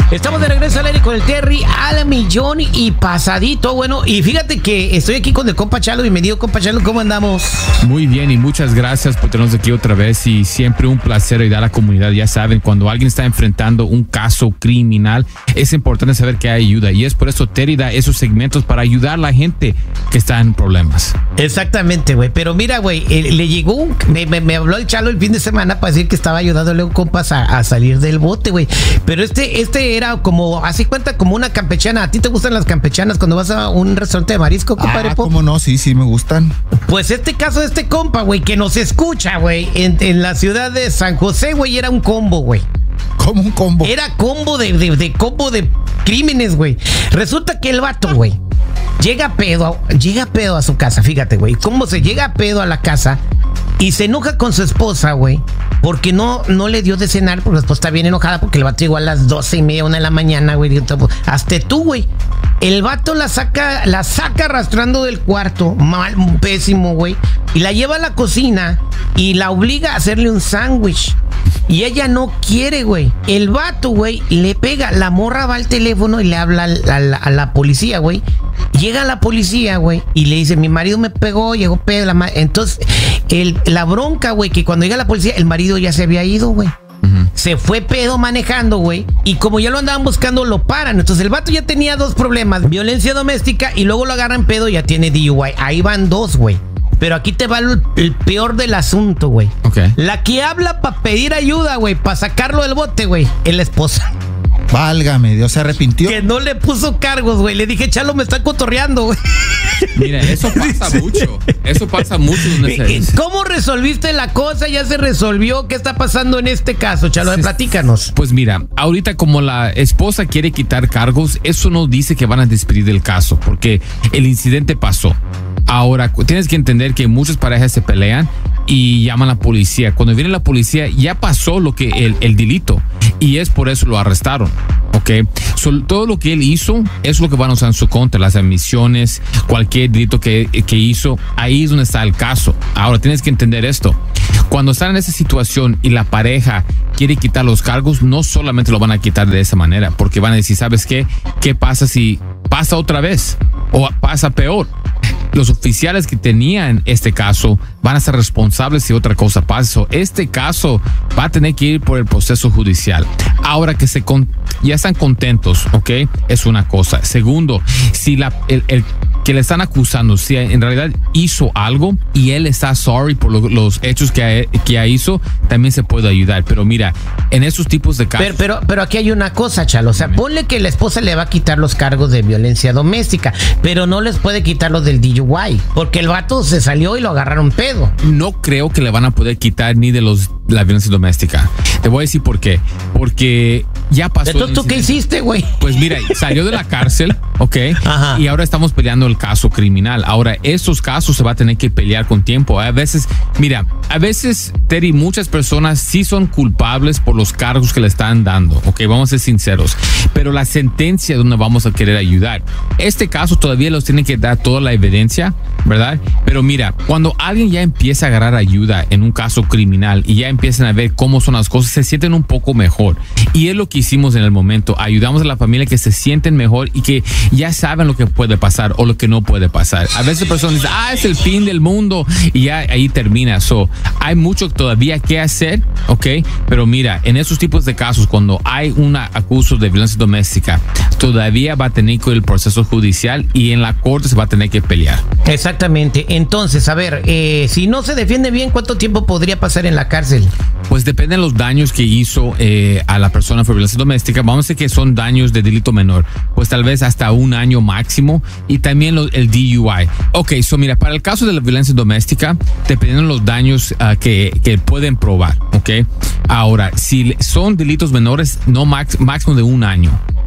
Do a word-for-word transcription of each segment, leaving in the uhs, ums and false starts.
Estamos de regreso al aire con el Terry al millón y pasadito. Bueno, y fíjate que estoy aquí con el compa Chalo. Bienvenido, compa Chalo, ¿cómo andamos? Muy bien y muchas gracias por tenernos aquí otra vez y siempre un placer ayudar a la comunidad. Ya saben, cuando alguien está enfrentando un caso criminal, es importante saber que hay ayuda y es por eso Terry da esos segmentos para ayudar a la gente que está en problemas. Exactamente, güey. Pero mira, güey, eh, le llegó un... Me, me, me habló el Chalo el fin de semana para decir que estaba ayudándole a un compas a, a salir del bote, güey. Pero este, este era como, así cuenta, como una campechana. ¿A ti te gustan las campechanas cuando vas a un restaurante de marisco, compadre? Ah, ¿cómo no? Sí, sí, me gustan. Pues este caso de este compa, güey, que nos escucha, güey, en, en la ciudad de San José, güey, era un combo, güey. ¿Cómo un combo? Era combo de, de, de combo de crímenes, güey. Resulta que el vato, güey, llega pedo, llega pedo a su casa, fíjate, güey. ¿Cómo se llega pedo a la casa? Y se enoja con su esposa, güey, porque no, no le dio de cenar, porque la esposa está bien enojada porque el vato llegó a las doce y media, una de la mañana, güey. Hasta tú, güey. El vato la saca, la saca arrastrando del cuarto, mal, pésimo, güey. Y la lleva a la cocina y la obliga a hacerle un sándwich. Y ella no quiere, güey. El vato, güey, le pega. La morra va al teléfono y le habla a la, a la, a la policía, güey. Llega la policía, güey, y le dice, mi marido me pegó, llegó pedo. La ma-". Entonces, el, la bronca, güey, que cuando llega la policía, el marido ya se había ido, güey. Uh-huh. Se fue pedo manejando, güey. Y como ya lo andaban buscando, lo paran. Entonces el vato ya tenía dos problemas: violencia doméstica y luego lo agarran pedo, ya tiene D U I. Ahí van dos, güey. Pero aquí te va el, el peor del asunto, güey. Okay. La que habla para pedir ayuda, güey, para sacarlo del bote, güey, es la esposa. Válgame, Dios, se arrepintió. Que no le puso cargos, güey. Le dije, Chalo, me está cotorreando, güey. Mira, eso pasa sí. mucho. Eso pasa mucho. Donde se... ¿Cómo resolviste la cosa? ¿Ya se resolvió? ¿Qué está pasando en este caso, Chalo? Sí. Platícanos. Pues mira, ahorita como la esposa quiere quitar cargos, eso no dice que van a despedir del caso, porque el incidente pasó. Ahora, tienes que entender que muchas parejas se pelean y llaman a la policía. Cuando viene la policía, ya pasó lo que el, el delito y es por eso lo arrestaron. Ok, so, todo lo que él hizo es lo que van a usar en su contra, las admisiones, cualquier delito que, que hizo, ahí es donde está el caso. Ahora tienes que entender esto: cuando están en esa situación y la pareja quiere quitar los cargos, no solamente lo van a quitar de esa manera, porque van a decir, ¿sabes qué? ¿Qué pasa si pasa otra vez o pasa peor? Los oficiales que tenían este caso van a ser responsables si otra cosa pasa. So, este caso va a tener que ir por el proceso judicial. Ahora que se con, ya están contentos, ¿ok? Es una cosa. Segundo, si la, el, el que le están acusando, si en realidad hizo algo y él está sorry por lo, los hechos que, que hizo, también se puede ayudar. Pero mira, en esos tipos de casos... Pero, pero, pero aquí hay una cosa, Chalo. O sea, ponle que la esposa le va a quitar los cargos de violencia doméstica, pero no les puede quitar los del D U I, porque el vato se salió y lo agarraron pedo. No creo que le van a poder quitar ni de los la violencia doméstica. Te voy a decir por qué. Porque ya pasó. ¿Entonces tú qué hiciste, güey? Pues mira, salió de la cárcel, ¿ok? Ajá. Y ahora estamos peleando el caso criminal. Ahora, estos casos se va a tener que pelear con tiempo. A veces, mira, a veces, Terry, muchas personas sí son culpables por los cargos que le están dando, ¿ok? Vamos a ser sinceros. Pero la sentencia es donde vamos a querer ayudar. Este caso todavía los tienen que dar toda la evidencia, ¿verdad? Pero mira, cuando alguien ya empieza a agarrar ayuda en un caso criminal y ya empiezan a ver cómo son las cosas, se sienten un poco mejor. Y es lo que hicimos en el momento. Ayudamos a la familia que se sienten mejor y que ya saben lo que puede pasar o lo que no puede pasar. A veces personas dicen, ah, es el fin del mundo y ya ahí termina. So, hay mucho todavía que hacer, ¿ok? Pero mira, en esos tipos de casos, cuando hay un acuso de violencia doméstica, todavía va a tener que ir el proceso judicial y en la corte se va a tener que pelear. Exactamente. Entonces, a ver, eh, si no se defiende bien, ¿cuánto tiempo podría pasar en la cárcel? Pues depende de los daños que hizo eh, a la persona por violencia doméstica. Vamos a decir que son daños de delito menor, pues tal vez hasta un año máximo, y también lo, el D U I. Ok, so mira, para el caso de la violencia doméstica, dependiendo de los daños uh, que, que pueden probar, ok. Ahora, si son delitos menores, no max, máximo de un año, ok.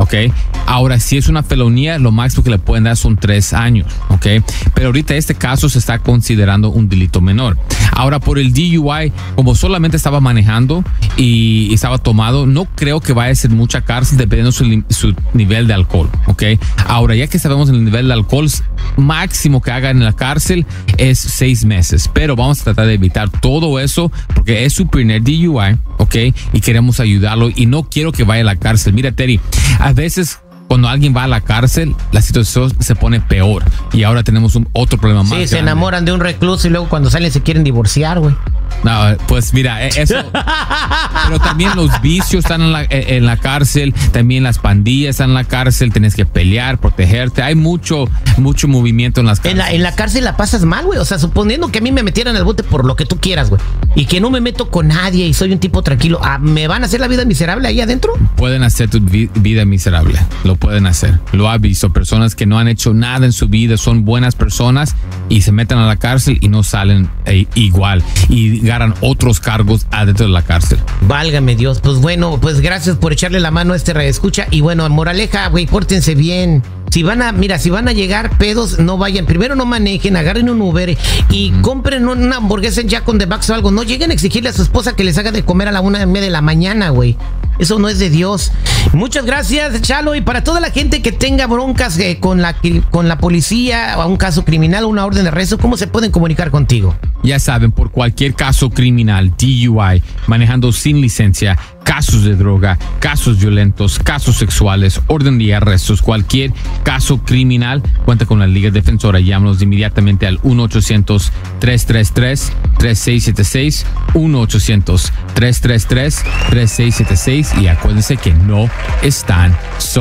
¿ok? Ahora, si es una felonía, lo máximo que le pueden dar son tres años, ¿ok? Pero ahorita este caso se está considerando un delito menor. Ahora, por el D U I, como solamente estaba manejando y estaba tomado, no creo que vaya a ser mucha cárcel dependiendo su, su nivel de alcohol, ¿ok? Ahora, ya que sabemos el nivel de alcohol, máximo que haga en la cárcel es seis meses. Pero vamos a tratar de evitar todo eso porque es su primer D U I, ¿ok? Y queremos ayudarlo y no quiero que vaya a la cárcel. Mira, Terry, a veces cuando alguien va a la cárcel, la situación se pone peor. Y ahora tenemos un otro problema más. Sí, se grande. enamoran de un recluso y luego cuando salen se quieren divorciar, güey. No, pues mira, eso. Pero también los vicios están en la, en la cárcel, también las pandillas están en la cárcel, tienes que pelear, protegerte. Hay mucho, mucho movimiento en las cárceles. En la, en la cárcel la pasas mal, güey. O sea, suponiendo que a mí me metieran al bote por lo que tú quieras, güey. Y que no me meto con nadie y soy un tipo tranquilo. Ah, ¿me van a hacer la vida miserable ahí adentro? Pueden hacer tu vi- vida miserable. Lo pueden hacer. Lo ha visto. Personas que no han hecho nada en su vida, son buenas personas y se meten a la cárcel y no salen eh, igual. Y ganan otros cargos adentro de la cárcel. Válgame Dios. Pues bueno, pues gracias por echarle la mano a este radioescucha. Y bueno, moraleja, güey, pórtense bien. Si van a, mira, si van a llegar pedos, no vayan. Primero no manejen, agarren un Uber y mm. compren una hamburguesa en Jack on the Box o algo. No lleguen a exigirle a su esposa que les haga de comer a la una y media de la mañana, güey. Eso no es de Dios. Muchas gracias, Chalo. Y para toda la gente que tenga broncas eh, con, la, con la policía o un caso criminal o una orden de arresto, ¿cómo se pueden comunicar contigo? Ya saben, por cualquier caso criminal, D U I, manejando sin licencia, casos de droga, casos violentos, casos sexuales, orden de arrestos, cualquier caso criminal, cuenta con la Liga Defensora. Llámanos inmediatamente al uno ochocientos, tres tres tres, tres seis siete seis, uno ochocientos, tres tres tres, tres seis siete seis y acuérdense que no están solos.